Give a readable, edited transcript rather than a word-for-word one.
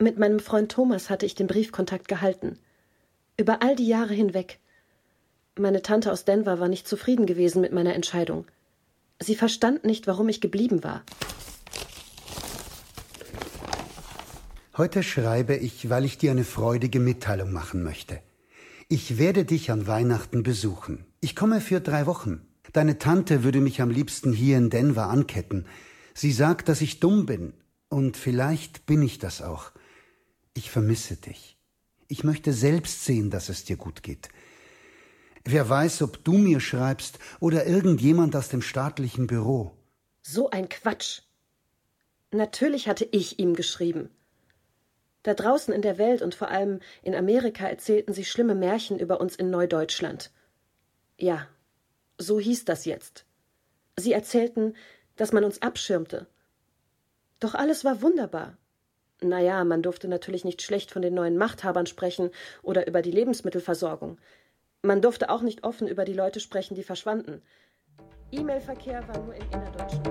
Mit meinem Freund Thomas hatte ich den Briefkontakt gehalten. Über all die Jahre hinweg. Meine Tante aus Denver war nicht zufrieden gewesen mit meiner Entscheidung. Sie verstand nicht, warum ich geblieben war. Heute schreibe ich, weil ich dir eine freudige Mitteilung machen möchte. Ich werde dich an Weihnachten besuchen. Ich komme für 3 Wochen. Deine Tante würde mich am liebsten hier in Denver anketten. Sie sagt, dass ich dumm bin. Und vielleicht bin ich das auch. Ich vermisse dich. Ich möchte selbst sehen, dass es dir gut geht. Wer weiß, ob du mir schreibst oder irgendjemand aus dem staatlichen Büro. So ein Quatsch. Natürlich hatte ich ihm geschrieben. Da draußen in der Welt und vor allem in Amerika erzählten sie schlimme Märchen über uns in Neudeutschland. Ja, so hieß das jetzt. Sie erzählten, dass man uns abschirmte. Doch alles war wunderbar. Naja, man durfte natürlich nicht schlecht von den neuen Machthabern sprechen oder über die Lebensmittelversorgung. Man durfte auch nicht offen über die Leute sprechen, die verschwanden. E-Mail-Verkehr war nur in Innerdeutschland.